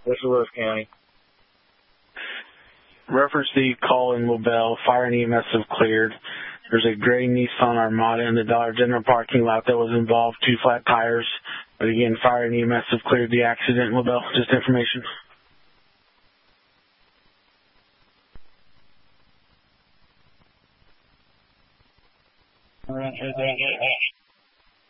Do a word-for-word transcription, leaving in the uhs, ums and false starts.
This is Lewis County. Reference the call in LaBelle. Fire and E M S have cleared. There's a gray Nissan Armada in the Dollar General parking lot that was involved, two flat tires. But again, fire and E M S have cleared the accident in LaBelle. Just information. All right,